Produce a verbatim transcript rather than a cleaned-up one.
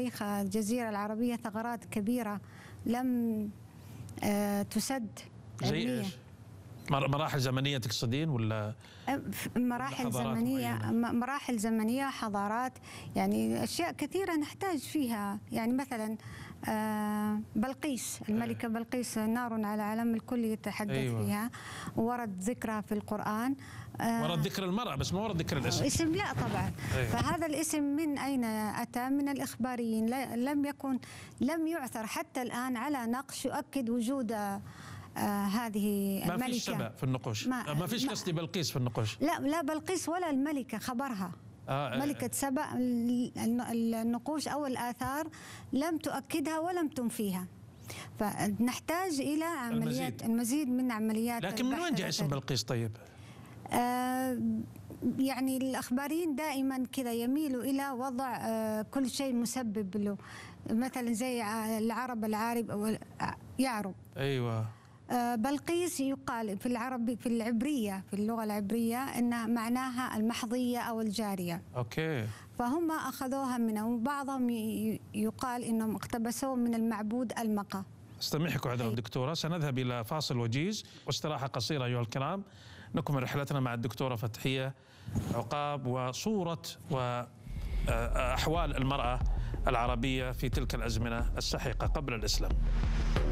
تاريخ الجزيرة العربية ثغرات كبيرة لم تسد. زي ايش؟ مراحل زمنية تقصدين ولا مراحل زمنية؟ مراحل زمنية، حضارات، يعني أشياء كثيرة نحتاج فيها. يعني مثلا بلقيس، الملكة بلقيس نار على علم الكل يتحدث أيوة. فيها، ورد ذكرها في القرآن. ورد ذكر المرأة بس ما ورد ذكر الاسم. اسم لا طبعا. أيوة. فهذا الاسم من أين أتى؟ من الإخباريين. لم يكن لم يعثر حتى الآن على نقش يؤكد وجود آه هذه الملكة. ما فيش سبأ في النقوش، ما, ما فيش قصدي بلقيس في النقوش. لا لا بلقيس ولا الملكة، خبرها آه ملكة سبأ. النقوش أو الآثار لم تؤكدها ولم تنفيها، فنحتاج إلى عمليات المزيد, المزيد من عمليات. لكن من وين جاء اسم بلقيس طيب؟ آه يعني الأخباريين دائما كذا يميلوا إلى وضع آه كل شيء مسبب له، مثلا زي العرب العارب أو يعرب. أيوة. بلقيس يقال في العربي في العبرية، في اللغة العبرية، إن معناها المحظية أو الجارية. أوكي. فهم أخذوها منه، وبعضهم يقال إنهم اقتبسوه من المعبود المقا. استميحك عذرا دكتورة، سنذهب إلى فاصل وجيز واستراحة قصيرة أيها الكرام، نكمل رحلتنا مع الدكتورة فتحية عقاب وصورة وأحوال المرأة العربية في تلك الأزمنة السحيقة قبل الإسلام.